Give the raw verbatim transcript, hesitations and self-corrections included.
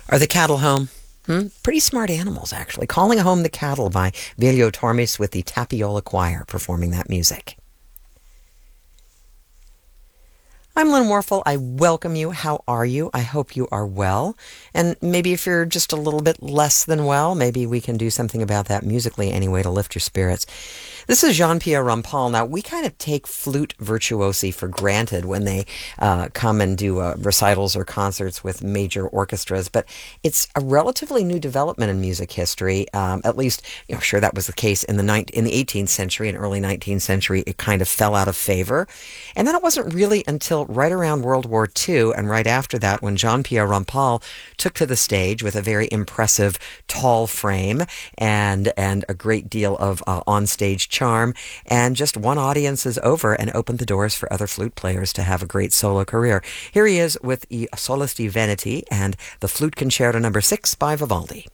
Are the cattle home? Hmm? Pretty smart animals, actually. Calling Home the Cattle by Velio Tormes with the Tapiola Choir performing that music. I'm Lynn Warfel. I welcome you. How are you? I hope you are well. And maybe if you're just a little bit less than well, maybe we can do something about that musically anyway to lift your spirits. This is Jean-Pierre Rampal. Now, we kind of take flute virtuosi for granted when they uh, come and do uh, recitals or concerts with major orchestras, but it's a relatively new development in music history. Um, at least, you know, sure, that was the case in the ni- in the eighteenth century and early nineteenth century. It kind of fell out of favor. And then it wasn't really until right around World War Two and right after that when Jean-Pierre Rampal took to the stage with a very impressive tall frame and, and a great deal of uh, onstage charm, and just won audiences over and opened the doors for other flute players to have a great solo career. Here he is with I Solis di Veneti and the Flute Concerto number six by Vivaldi.